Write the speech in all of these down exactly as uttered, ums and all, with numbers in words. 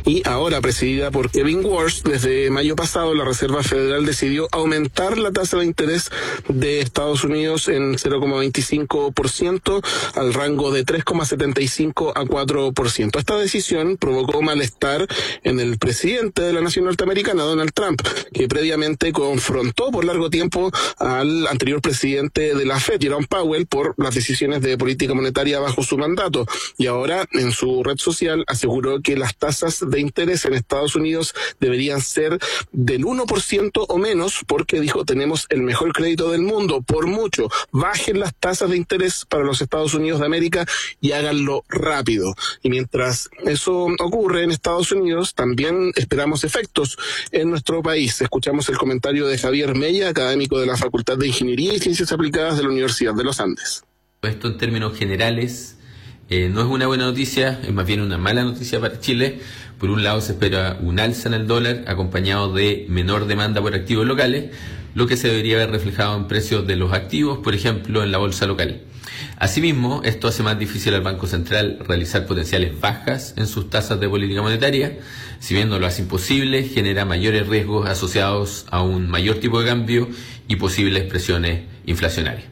y ahora presidida por Kevin Warsh, desde mayo pasado la Reserva Federal decidió aumentar la tasa de interés de Estados Unidos en cero coma veinticinco por ciento al rango de tres coma setenta y cinco a cuatro por ciento. Esta decisión provocó malestar en el presidente de la nación norteamericana, Donald Trump, que previamente confrontó por largo tiempo al anterior presidente de la Fed, Jerome Powell, por las decisiones de política monetaria bajo su mandato. Y ahora en su red social aseguró que las tasas de interés en Estados Unidos deberían ser del uno por ciento o menos, porque dijo, tenemos el mejor crédito del mundo, por mucho. Bajen las tasas de interés para los Estados Unidos de América y háganlo rápido. Y mientras eso ocurre en Estados Unidos, también esperamos efectos en nuestro país. Escuchamos el comentario de Javier Mella, académico de la Facultad de Ingeniería y Ciencias Aplicadas de la Universidad de los Andes. Esto en términos generales eh, no es una buena noticia, es más bien una mala noticia para Chile. Por un lado se espera un alza en el dólar acompañado de menor demanda por activos locales, lo que se debería ver reflejado en precios de los activos, por ejemplo en la bolsa local. Asimismo, esto hace más difícil al Banco Central realizar potenciales bajas en sus tasas de política monetaria. Si bien no lo hace imposible, genera mayores riesgos asociados a un mayor tipo de cambio y posibles presiones inflacionarias.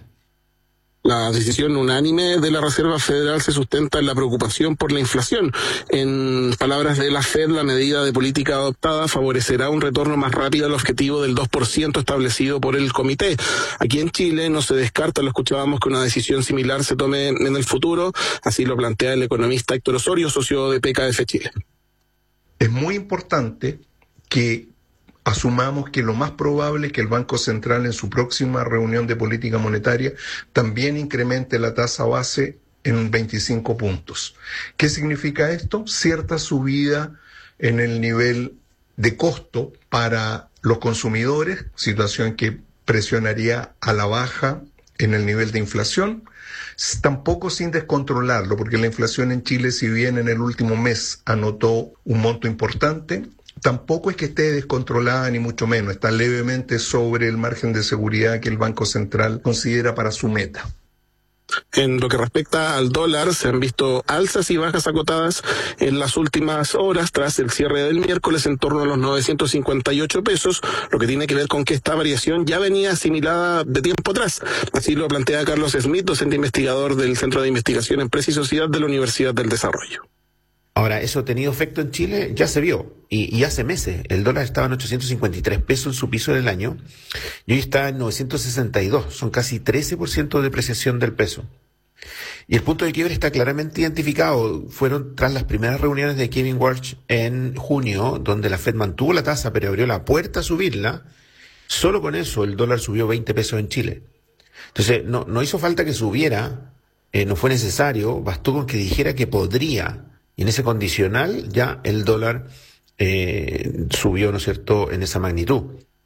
La decisión unánime de la Reserva Federal se sustenta en la preocupación por la inflación. En palabras de la Fed, la medida de política adoptada favorecerá un retorno más rápido al objetivo del dos por ciento establecido por el comité. Aquí en Chile no se descarta, lo escuchábamos, que una decisión similar se tome en el futuro. Así lo plantea el economista Héctor Osorio, socio de P K F Chile. Es muy importante que asumamos que lo más probable es que el Banco Central en su próxima reunión de política monetaria también incremente la tasa base en veinticinco puntos. ¿Qué significa esto? Cierta subida en el nivel de costo para los consumidores, situación que presionaría a la baja en el nivel de inflación, tampoco sin descontrolarlo, porque la inflación en Chile, si bien en el último mes anotó un monto importante, tampoco es que esté descontrolada ni mucho menos, está levemente sobre el margen de seguridad que el Banco Central considera para su meta. En lo que respecta al dólar, se han visto alzas y bajas acotadas en las últimas horas tras el cierre del miércoles en torno a los novecientos cincuenta y ocho pesos, lo que tiene que ver con que esta variación ya venía asimilada de tiempo atrás. Así lo plantea Carlos Smith, docente investigador del Centro de Investigación Empresa y Sociedad de la Universidad del Desarrollo. Ahora, eso ha tenido efecto en Chile, ya se vio, y, y hace meses. El dólar estaba en ochocientos cincuenta y tres pesos en su piso del año, y hoy está en novecientos sesenta y dos, son casi trece por ciento de depreciación del peso. Y el punto de quiebre está claramente identificado. Fueron tras las primeras reuniones de Kevin Warsh en junio, donde la Fed mantuvo la tasa, pero abrió la puerta a subirla. Solo con eso el dólar subió veinte pesos en Chile. Entonces, no, no hizo falta que subiera, eh, no fue necesario, bastó con que dijera que podría. Y en ese condicional ya el dólar eh, subió, ¿no es cierto?, en esa magnitud.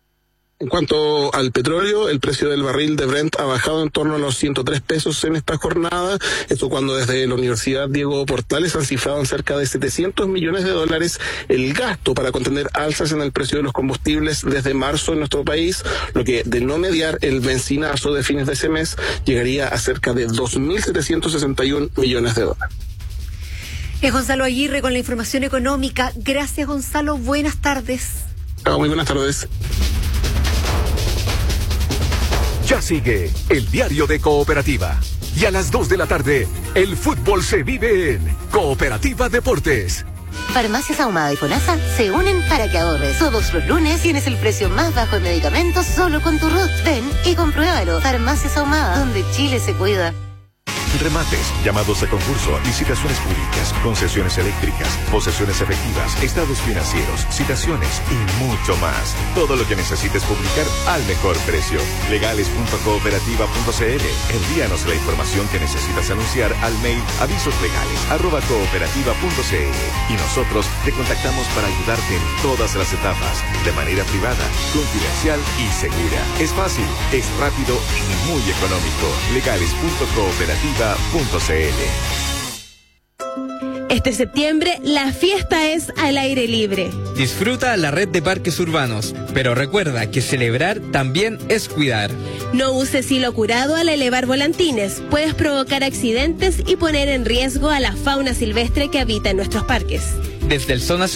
En cuanto al petróleo, el precio del barril de Brent ha bajado en torno a los ciento tres pesos en esta jornada. Esto cuando desde la Universidad Diego Portales han cifrado en cerca de setecientos millones de dólares el gasto para contener alzas en el precio de los combustibles desde marzo en nuestro país, lo que de no mediar el bencinazo de fines de ese mes llegaría a cerca de dos mil setecientos sesenta y uno millones de dólares. Es Gonzalo Aguirre con la información económica. Gracias, Gonzalo. Buenas tardes. Oh, muy buenas tardes. Ya sigue el Diario de Cooperativa. Y a las dos de la tarde, el fútbol se vive en Cooperativa Deportes. Farmacias Ahumada y FONASA se unen para que ahorres. Todos los lunes tienes el precio más bajo en medicamentos solo con tu R U T. Ven y compruébalo. Farmacias Ahumada, donde Chile se cuida. Remates, llamados a concurso, licitaciones públicas, concesiones eléctricas, posesiones efectivas, estados financieros, citaciones y mucho más. Todo lo que necesites publicar al mejor precio. legales punto cooperativa punto c l. Envíanos la información que necesitas anunciar al mail avisoslegales arroba cooperativa punto c l y nosotros te contactamos para ayudarte en todas las etapas, de manera privada, confidencial y segura. Es fácil, es rápido y muy económico. legales punto cooperativa punto c l. Este septiembre, la fiesta es al aire libre. Disfruta la red de parques urbanos, pero recuerda que celebrar también es cuidar. No uses hilo curado al elevar volantines. Puedes provocar accidentes y poner en riesgo a la fauna silvestre que habita en nuestros parques. Desde el Zona